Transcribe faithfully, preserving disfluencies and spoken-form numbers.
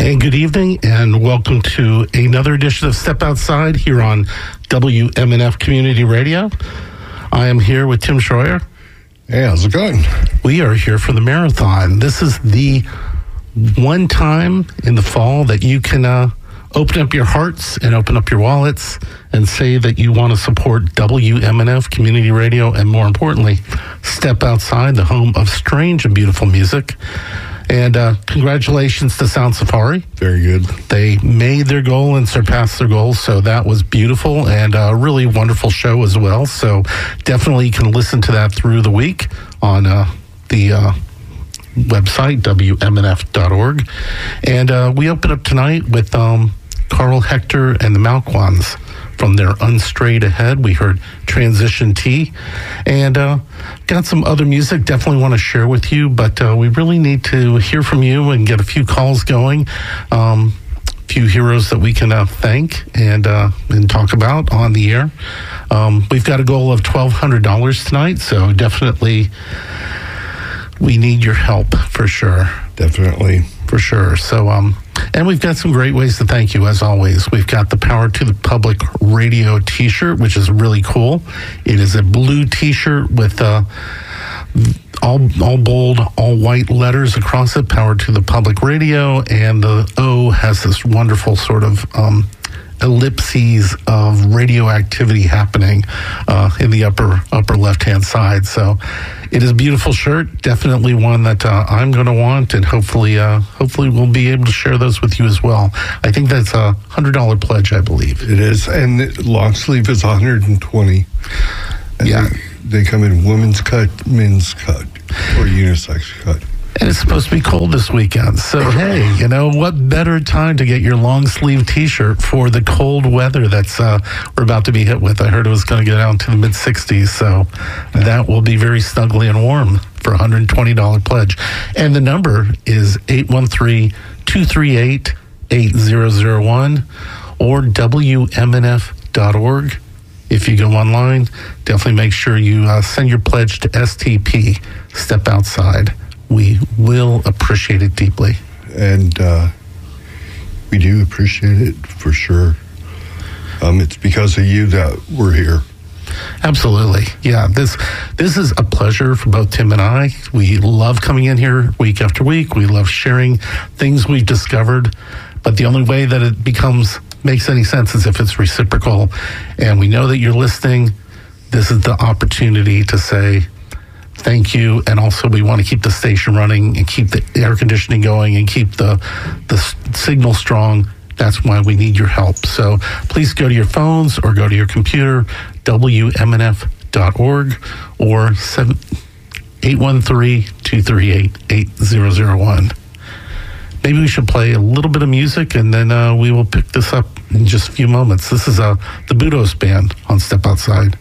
And good evening, and welcome to another edition of Step Outside here on W M N F Community Radio. I am here with Tim Schroyer. Hey, how's it going? We are here for the marathon. This is the one time in the fall that you can uh, open up your hearts and open up your wallets and say that you want to support W M N F Community Radio, and more importantly, Step Outside, the home of strange and beautiful music. And uh, congratulations to Sound Safari. Very good. They made their goal and surpassed their goal, so that was beautiful and a really wonderful show as well. So definitely you can listen to that through the week on uh, the uh, website, W M N F dot org. And uh, we open up tonight with um, Carl Hector and the Malquans. From their Unstrayed Ahead, we heard Transition T, and uh, got some other music definitely want to share with you, but uh, we really need to hear from you and get a few calls going, um, a few heroes that we can uh, thank and uh, and talk about on the air. Um, we've got a goal of twelve hundred dollars tonight, so definitely we need your help for sure. Definitely. For sure. So, um, and we've got some great ways to thank you, as always. We've got the Power to the Public Radio t-shirt, which is really cool. It is a blue t-shirt with uh, all all bold, all white letters across it, Power to the Public Radio, and the O has this wonderful sort of um, ellipses of radioactivity happening uh, in the upper upper left-hand side. So it is a beautiful shirt, definitely one that uh, I'm going to want, and hopefully uh, hopefully we'll be able to share those with you as well. I think that's a one hundred dollars pledge, I believe. It is, and long sleeve is one hundred twenty dollars. Yeah. They, they come in women's cut, men's cut, or unisex cut. And it's supposed to be cold this weekend. So, hey, you know, what better time to get your long sleeve t-shirt for the cold weather that's uh, we're about to be hit with. I heard it was going to get down to the mid sixties. So that will be very snuggly and warm for a one hundred twenty dollars pledge. And the number is eight one three, two three eight, eight zero zero one or W M N F dot org. If you go online, definitely make sure you uh, send your pledge to S T P, Step Outside. We will appreciate it deeply. And uh, we do appreciate it for sure. Um, it's because of you that we're here. Absolutely. Yeah, this this is a pleasure for both Tim and I. We love coming in here week after week. We love sharing things we've discovered. But the only way that it becomes makes any sense is if it's reciprocal. And we know that you're listening. This is the opportunity to say thank you, and also we want to keep the station running and keep the air conditioning going and keep the the signal strong. That's why we need your help. So please go to your phones or go to your computer, W M N F dot org or eight one three, two three eight, eight zero zero one. Maybe we should play a little bit of music, and then uh, we will pick this up in just a few moments. This is uh, the Budos Band on Step Outside.